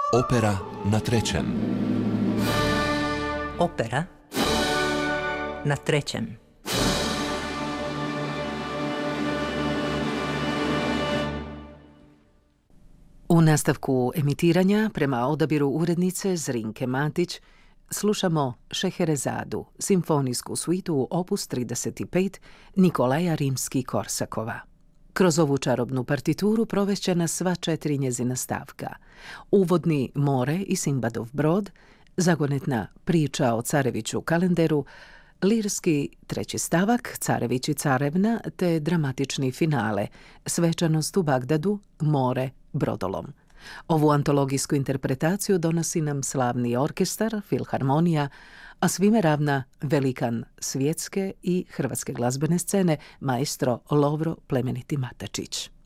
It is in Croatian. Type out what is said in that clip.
Opera na trećem. Opera na trećem. U nastavku emitiranja, prema odabiru urednice Zrinke Matić, slušamo Šeherezadu, simfonijsku suitu opus 35 Nikolaja Rimski-Korsakova. Kroz ovu čarobnu partituru provešće nas sva 4 njezina stavka. Uvodni More i Simbadov brod, zagonetna priča o careviću Kalenderu, lirski 3. stavak Carević i carevna, te dramatični finale Svečanost u Bagdadu, More brodolom. Ovu antologijsku interpretaciju donosi nam slavni orkestar, filharmonija, a svime ravna velikan svjetske i hrvatske glazbene scene, maestro Lovro Plemeniti Matačić.